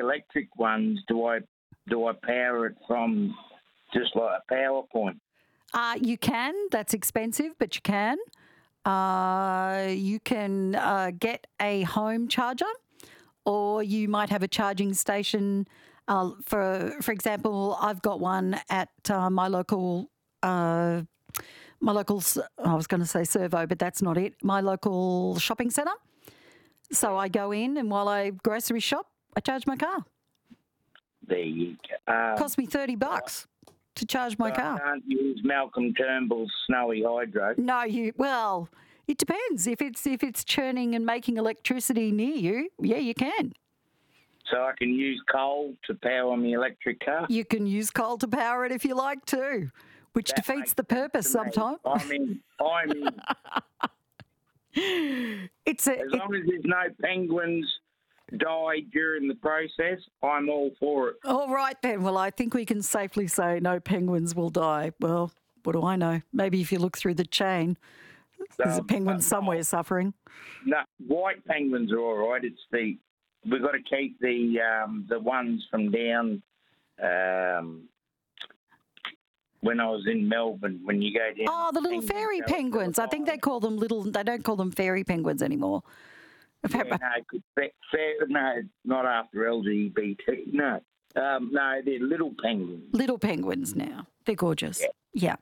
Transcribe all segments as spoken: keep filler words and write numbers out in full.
electric ones, do I do I power it from just like a power point? Uh, you can. That's expensive, but you can. Uh, you can uh, get a home charger, or you might have a charging station. Uh, for for example, I've got one at uh, my local uh, my local. s- I was going to say servo, but that's not it. My local shopping centre. So I go in, and while I grocery shop, I charge my car. There you go. Um, Cost me thirty bucks to charge my I car. can't use Malcolm Turnbull's Snowy Hydro. No, you well, it depends. If it's if it's churning and making electricity near you, yeah, you can. So I can use coal to power my electric car. You can use coal to power it if you like to, which That defeats makes the purpose sense to me. sometimes. I'm in. I'm in. It's a As it- long as there's no penguins die during the process, I'm all for it. all right then. Well, I think we can safely say no penguins will die. Well, what do I know? Maybe if you look through the chain, there's a Um, penguin but somewhere suffering. No, white penguins are all right. It's the we've got to keep the um, the ones from down. Um, when I was in Melbourne, when you go down. Oh, the little Penguin fairy Hotel, penguins. I think they call them little. They don't call them fairy penguins anymore. Yeah, no, 'cause fa- fair, no, not after L G B T. No, um, no, they're little penguins. Little penguins now. They're gorgeous. Yeah.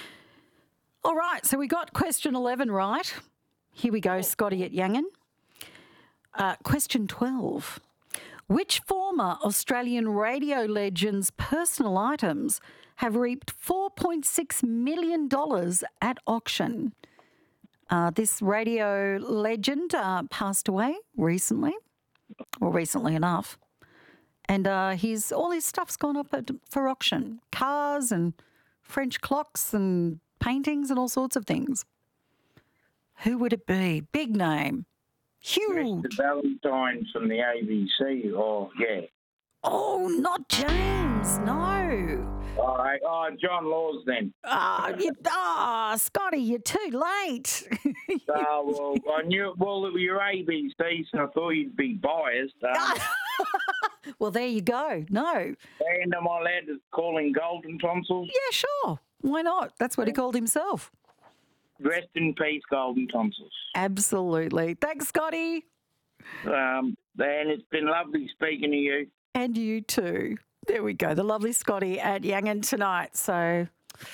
All right. So we got question eleven right. Here we go, Scotty at Yangon. Uh, question twelve. Which former Australian radio legend's personal items have reaped four point six million dollars at auction? Uh, this radio legend uh, passed away recently, or recently enough. And uh, his all his stuff's gone up at, for auction. Cars and French clocks and paintings and all sorts of things. Who would it be? Big name. Huge. Mister Valentine from the A B C. Oh, yeah. Oh, not James. No. All right. Oh, John Laws then. Ah, you, ah, Scotty, you're too late. Oh, well, I knew, well, you're A B C, so I thought you'd be biased. Um, Well, there you go. No. and am I allowed to call him Golden Tonsils? Yeah, sure. Why not? That's what he called himself. Rest in peace, Golden Tonsils. Absolutely. Thanks, Scotty. Um, and it's been lovely speaking to you. And you too. There we go. The lovely Scotty at Yangon tonight. So,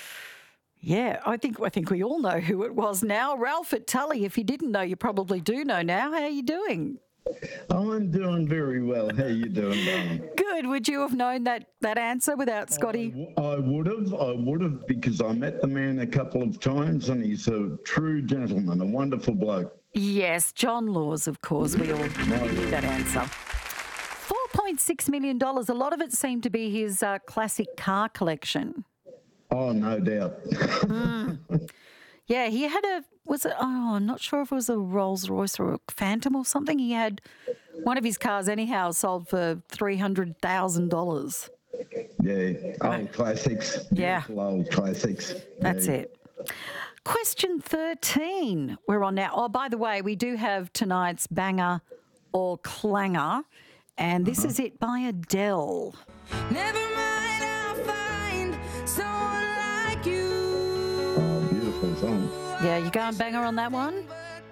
yeah, I think I think we all know who it was now. Ralph at Tully. If you didn't know, you probably do know now. How are you doing? I'm doing very well. How you doing, darling? Good. Would you have known that, that answer without Scotty? I would have. I would have because I met the man a couple of times and he's a true gentleman, a wonderful bloke. Yes, John Laws, of course. We all knew that answer. four point six million dollars. A lot of it seemed to be his uh, classic car collection. Oh, no doubt. Yeah, he had a, was it, oh, I'm not sure if it was a Rolls Royce or a Phantom or something. He had one of his cars anyhow sold for three hundred thousand dollars. Yeah, old classics. Yeah. Beautiful old classics. That's Yeah. it. Question thirteen. We're on now. Oh, by the way, we do have tonight's banger or clanger, and this is it by Adele. Never mind, I'll find someone like you. Oh, beautiful song. Yeah, you going banger on that one?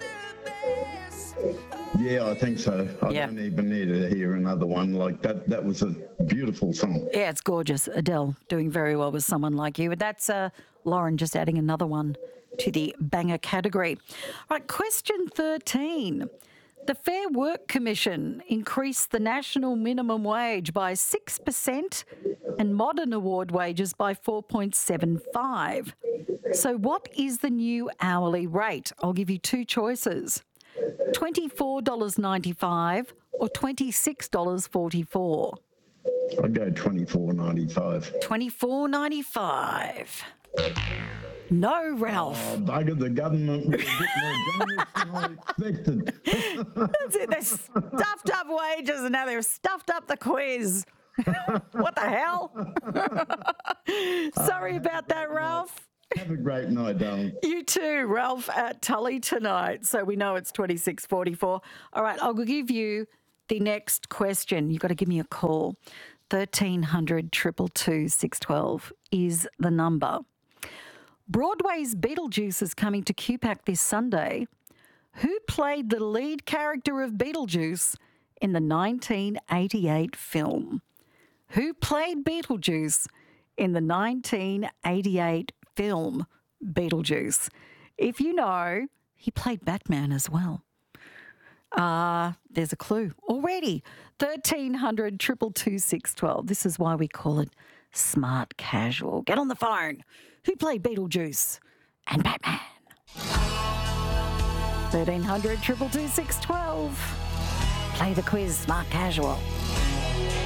Yeah, I think so. I Yeah. don't even need to hear another one like that. That was a beautiful song. Yeah, it's gorgeous. Adele doing very well with someone like you. But that's uh, Lauren just adding another one to the banger category. All right, question thirteen. The Fair Work Commission increased the national minimum wage by six percent and modern award wages by four point seven five. So what is the new hourly rate? I'll give you two choices. twenty-four dollars ninety-five or twenty-six dollars forty-four. I'd go twenty-four ninety-five. twenty-four ninety-five. No, Ralph. Oh, bugger, the government was a bit more generous than I expected. That's it. They stuffed up wages and now they've stuffed up the quiz. What the hell? Sorry about that, Ralph. Have a great night, darling. You too, Ralph at Tully tonight. So we know it's twenty-six forty-four. All right, I'll give you the next question. You've got to give me a call. thirteen hundred, two two two, six one two is the number. Broadway's Beetlejuice is coming to Q PAC this Sunday. Who played the lead character of Beetlejuice in the nineteen eighty-eight film? Who played Beetlejuice in the nineteen eighty-eight film Beetlejuice? If you know, he played Batman as well. Uh, there's a clue already. thirteen hundred, two two two, six one two. This is why we call it smart casual. Get on the phone. Who played Beetlejuice and Batman? thirteen hundred, two two two, six one two. Play the quiz, smart casual.